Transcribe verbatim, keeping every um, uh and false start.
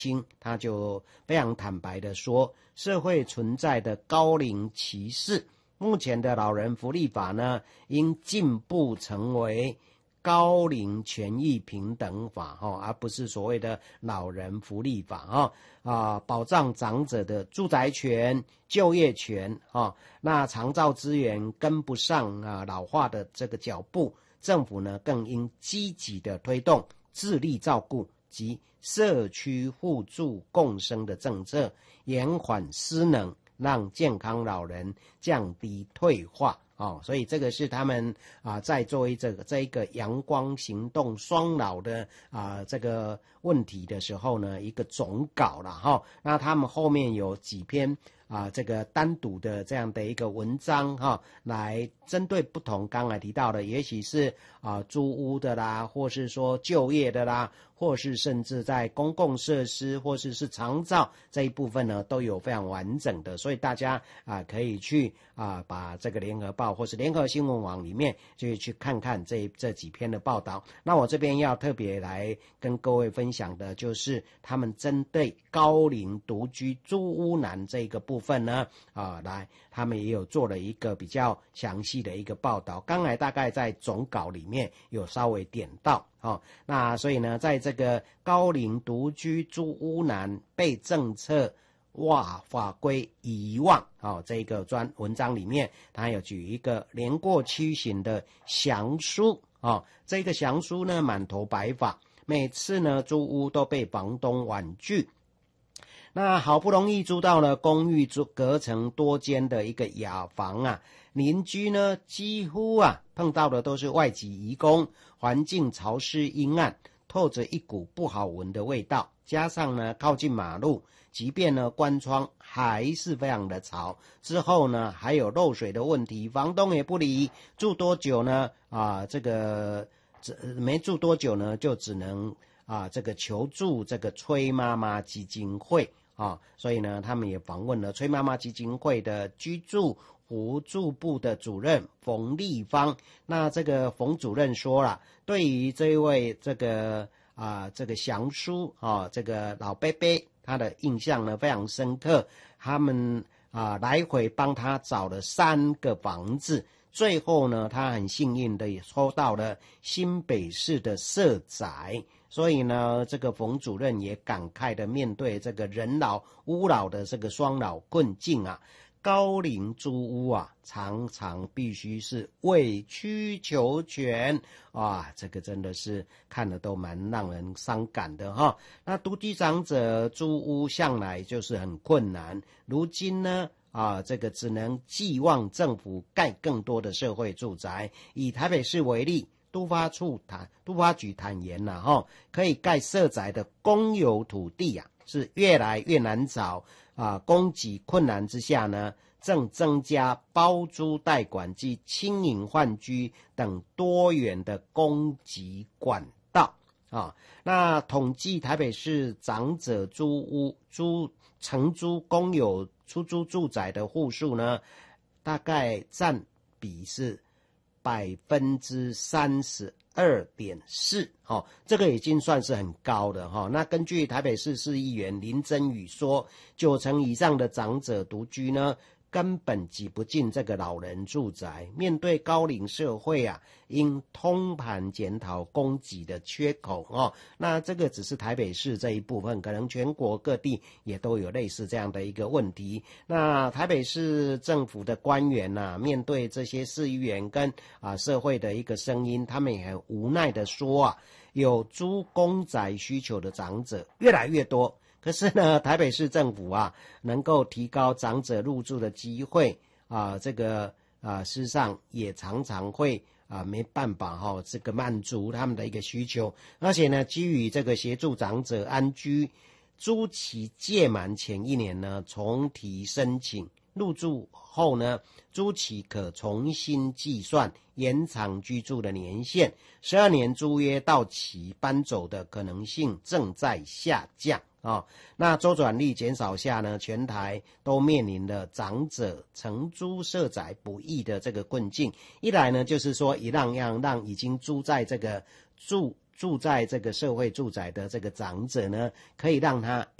清他就非常坦白的说，社会存在的高龄歧视，目前的老人福利法呢，应进步成为高龄权益平等法，而不是所谓的老人福利法，啊，保障长者的住宅权、就业权，那长照资源跟不上啊老化的这个脚步，政府呢更应积极的推动自立照顾及社区互助共生的政策，延缓失能，让健康老人降低退化。哦，所以这个是他们啊在作为这个这一个阳光行动双老的啊这个问题的时候呢，一个总稿了哈、哦。那他们后面有几篇啊这个单独的这样的一个文章哈、哦，来针对不同刚才提到的，也许是啊租屋的啦，或是说就业的啦，或是甚至在公共设施，或是是长照这一部分呢，都有非常完整的，所以大家啊可以去啊把这个联合报或是联合新闻网里面就去看看这这几篇的报道。那我这边要特别来跟各位分享的就是他们针对高龄独居租屋难这个部分呢，啊来他们也有做了一个比较详细的一个报道，刚才大概在总稿里面有稍微点到。哦，那所以呢，在这个高龄独居租屋难被政策哇法规遗忘哦，这个专文章里面，他有举一个年过七旬的详叔哦，这个详叔呢满头白发，每次呢租屋都被房东婉拒。那好不容易租到了公寓，租隔成多间的一个雅房啊，邻居呢几乎啊碰到的都是外籍移工，环境潮湿阴暗，透着一股不好闻的味道，加上呢靠近马路，即便呢关窗还是非常的吵。之后呢还有漏水的问题，房东也不理，住多久呢啊这个没住多久呢就只能啊这个求助这个崔妈妈基金会啊，所以呢他们也访问了崔妈妈基金会的居住辅助部的主任冯立芳。那这个冯主任说了，对于这位这个啊这个详叔啊这个老伯伯，他的印象呢非常深刻，他们啊来回帮他找了三个房子，最后呢他很幸运的也抽到了新北市的社宅。所以呢这个冯主任也感慨的面对这个人老屋老的这个双老困境啊，高龄租屋啊常常必须是委曲求全啊，这个真的是看了都蛮让人伤感的哈。那独居长者租屋向来就是很困难，如今呢啊，这个只能寄望政府盖更多的社会住宅。以台北市为例，都发处坦都发局坦言了、啊、哈，可以盖社宅的公有土地啊是越来越难找啊，供给困难之下呢，正增加包租代管及轻盈换居等多元的供给管道啊。那统计台北市长者租屋租承租公有出租住宅的户数呢，大概占比是百分之三十二点四，哦，这个已经算是很高的哈、哦。那根据台北市市议员林真宇说，九成以上的长者独居呢，根本挤不进这个老人住宅。面对高龄社会啊，应通盘检讨供给的缺口哦。那这个只是台北市这一部分，可能全国各地也都有类似这样的一个问题。那台北市政府的官员啊，面对这些市议员跟啊社会的一个声音，他们也很无奈的说啊，有租公宅需求的长者越来越多。可是呢，台北市政府啊，能够提高长者入住的机会啊，这个啊，事实上也常常会啊没办法哈、哦，这个满足他们的一个需求。而且呢，基于这个协助长者安居，租期届满前一年呢，重提申请。入住后呢，租期可重新计算，延长居住的年限。十二年租约到期搬走的可能性正在下降啊、哦。那周转率减少下呢，全台都面临了长者承租社宅不易的这个困境。一来呢，就是说，一让让让已经租在这个住住在这个社会住宅的这个长者呢，可以让他